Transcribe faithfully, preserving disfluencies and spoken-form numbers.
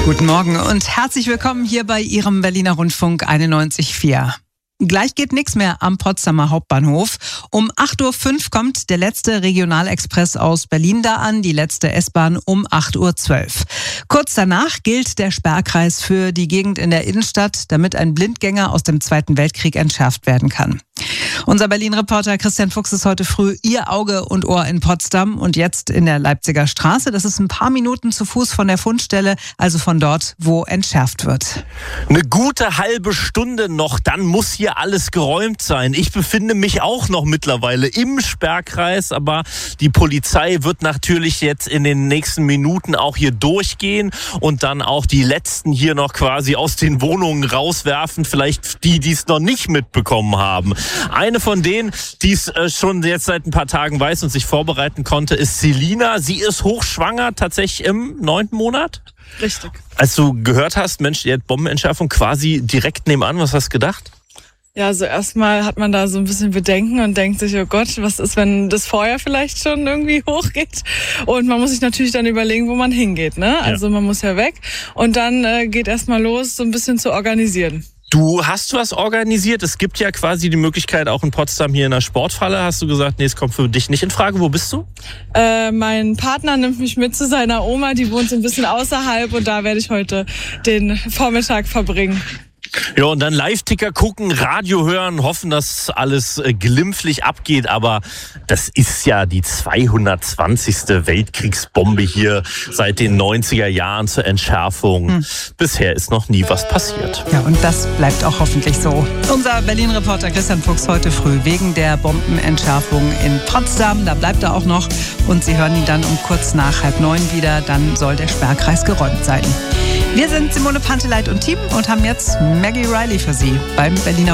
Guten Morgen und herzlich willkommen hier bei Ihrem Berliner Rundfunk einundneunzig Komma vier. Gleich geht nichts mehr am Potsdamer Hauptbahnhof. Um acht Uhr fünf kommt der letzte Regionalexpress aus Berlin da an, die letzte S-Bahn um acht Uhr zwölf. Kurz danach gilt der Sperrkreis für die Gegend in der Innenstadt, damit ein Blindgänger aus dem Zweiten Weltkrieg entschärft werden kann. Unser Berlin-Reporter Christian Fuchs ist heute früh Ihr Auge und Ohr in Potsdam und jetzt in der Leipziger Straße. Das ist ein paar Minuten zu Fuß von der Fundstelle, also von dort, wo entschärft wird. Eine gute halbe Stunde noch, dann muss hier alles geräumt sein. Ich befinde mich auch noch mittlerweile im Sperrkreis, aber die Polizei wird natürlich jetzt in den nächsten Minuten auch hier durchgehen und dann auch die Letzten hier noch quasi aus den Wohnungen rauswerfen, vielleicht die, die es noch nicht mitbekommen haben. Eine von denen, die es äh, schon jetzt seit ein paar Tagen weiß und sich vorbereiten konnte, ist Selina. Sie ist hochschwanger, tatsächlich im neunten Monat. Richtig. Als du gehört hast, Mensch, die hat Bombenentschärfung quasi direkt nebenan, was hast du gedacht? Ja, also erstmal hat man da so ein bisschen Bedenken und denkt sich, oh Gott, was ist, wenn das Feuer vielleicht schon irgendwie hochgeht? Und man muss sich natürlich dann überlegen, wo man hingeht, ne? Also man muss ja weg und dann äh, geht erstmal los, so ein bisschen zu organisieren. Du hast was organisiert. Es gibt ja quasi die Möglichkeit, auch in Potsdam hier in der Sportfalle. Hast du gesagt, nee, es kommt für dich nicht in Frage. Wo bist du? Äh, mein Partner nimmt mich mit zu seiner Oma, die wohnt so ein bisschen außerhalb und da werde ich heute den Vormittag verbringen. Ja, und dann Live-Ticker gucken, Radio hören, hoffen, dass alles äh, glimpflich abgeht. Aber das ist ja die zweihundertzwanzigste Weltkriegsbombe hier seit den neunziger Jahren zur Entschärfung. Hm. Bisher ist noch nie was passiert. Ja, und das bleibt auch hoffentlich so. Unser Berlin-Reporter Christian Fuchs heute früh wegen der Bombenentschärfung in Potsdam. Da bleibt er auch noch und Sie hören ihn dann um kurz nach halb neun wieder. Dann soll der Sperrkreis geräumt sein. Wir sind Simone Panteleit und Team und haben jetzt Maggie Riley für Sie beim Berliner